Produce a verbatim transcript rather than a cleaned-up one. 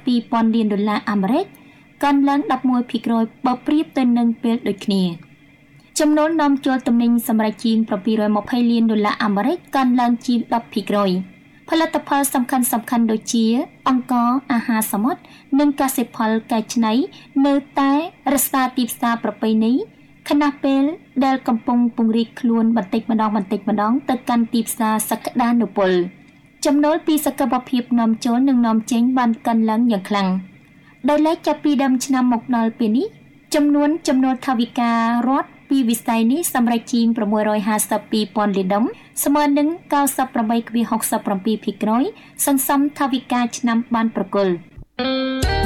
ពីរពាន់លានដុល្លារអាមេរិកកើនឡើងដប់មួយភាគរយបើប្រៀបទៅនឹងពេលដូចគ្នាចំនួននាំចូលទំនិញសម្រាប់ជាងbảy trăm hai mươiលានដុល្លារអាមេរិកកើនឡើងជាងដប់ភាគរយផលិតផលសំខាន់សំខាន់ដូចជាអង្ករអាហារសមុទ្រនិងកសិផលកែច្នៃនៅតែរក្សាទីផ្សារប្រពៃណីខណៈពេលដែលកំពុងពង្រីកខ្លួនបន្តិចម្ដងបន្តិចម្ដងទៅកាន់ទីផ្សារសក្តានុពលចំណូលពីសកម្មភាពនាំចូលនិងនាំចេញបានកើនឡើងយ៉ាងខ្លាំងដោយឡែកចាប់ពីដើមឆ្នាំមកដល់ពេលនេះចំនួនចំណូលថវិការដ្ឋពីវិស័យនេះសម្រេចជាងsáu trămห้าสิบពីរពាន់លានដុល្លារស្មើនឹង 九十八點六七 ភាគរយសន្សំថវិកាឆ្នាំបានប្រគល់